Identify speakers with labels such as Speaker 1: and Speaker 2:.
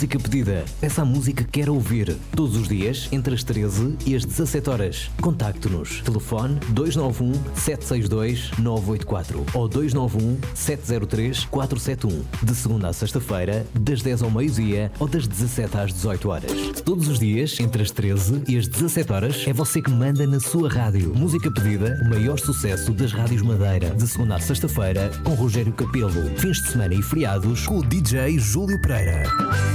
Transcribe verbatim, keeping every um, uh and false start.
Speaker 1: música pedida. Peça a música que quer ouvir. Todos os dias, entre as treze e as dezassete horas. Contacte-nos. Telefone dois nove um, sete seis dois, nove oito quatro ou dois nove um, sete zero três, quatro sete um. De segunda a sexta-feira, das dez ao meio-dia ou das dezassete às dezoito horas. Todos os dias, entre as treze e as dezassete horas, é você que manda na sua rádio. Música pedida, o maior sucesso das rádios Madeira. De segunda a sexta-feira, com Rogério Capelo. Fins de semana e feriados, com o D J Júlio Pereira.